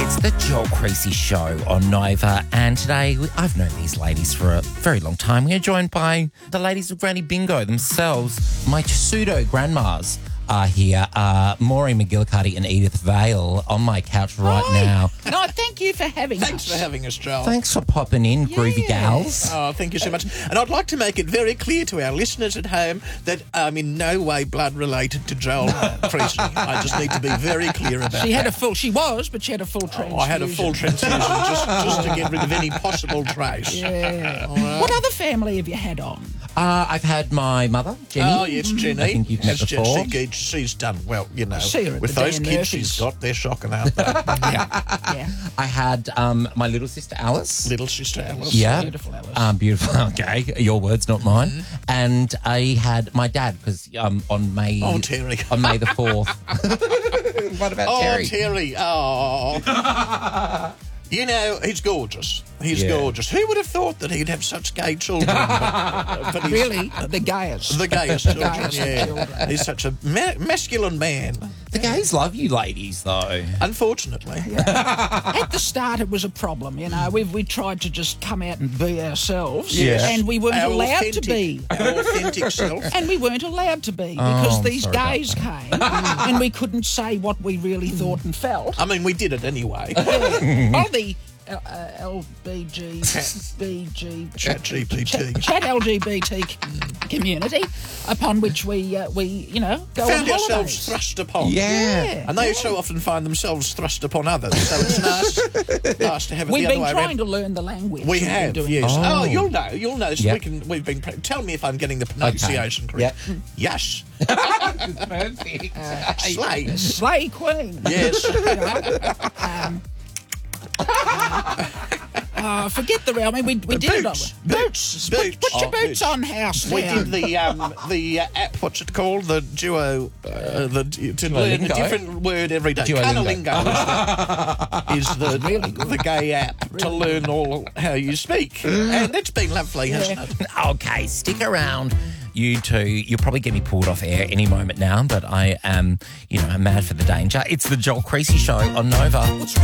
It's the Joel Creasy Show on Nova, and today I've known these ladies for a very long time. We are joined by the ladies of Granny Bingo themselves. My pseudo-grandmas are here, Maureen McGillicuddy and Edith Vale on my couch right now. No, thank you for having us. Thanks for having us, Joel. Thanks for popping in, groovy gals. Oh, thank you so much. And I'd like to make it very clear to our listeners at home that I'm in no way blood related to Joel Creasy. I just need to be very clear about She had that. she was, but she had a full transfusion. I had a full transfusion just to get rid of any possible trace. Yeah. What other family have you had on? I've had my mother, Jenny. Oh, yes, Jenny. I think you've met before. She's done well, you know. See her at with the those Dan kids Murphys. she's got, they're shocking, aren't they? Yeah. I had my little sister Alice. Little sister Alice. Yeah. Beautiful, Alice. Beautiful. Okay, your words, not mine. Mm-hmm. And I had my dad because on May. Oh, Terry. On May the 4th. What about Oh, Terry? Terry. Oh. You know, he's gorgeous. He's Yeah. gorgeous. Who would have thought that he'd have such gay children? But he's Really? The gayest. the gayest children, gayest yeah. children. He's such a masculine man, The gays love you ladies, though. unfortunately. At the start, it was a problem. You know, we tried to just come out and be ourselves, Yes. and we weren't Our allowed to be. Our authentic self. And we weren't allowed to be because I'm these sorry about gays came, and we couldn't say what we really thought and felt. I mean, we did it anyway. All the LBG, Chat GPT. chat LGBT community, upon which we go Found on ourselves holidays. thrust upon. Yeah. And they so often find themselves thrust upon others. So it's nice to have it We've the other been way trying around. to learn the language. We We've been have, doing yes. it. Oh, you'll know. So Yep. we've been. Tell me if I'm getting the pronunciation correct. Yep. Yes. Perfect. Slay. Slay Queen. Yes. Forget the real. I mean, we did it on Boots. Put your Oh, boots on, house. We now. did the app. What's it called? The duo. To learn a Duolingo? different word every day. Duolingo. Cunnilingo is the gay app to learn all how you speak, and it's been lovely, hasn't it? Okay, stick around. You two, you'll probably get me pulled off air any moment now, but I am, I'm mad for the danger. It's the Joel Creasy Show on Nova.